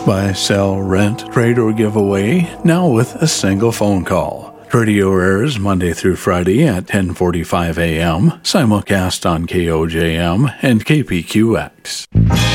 Buy, sell, rent, trade, or give away, now with a single phone call. Radio airs Monday through Friday at 10:45 a.m., simulcast on KOJM and KPQX.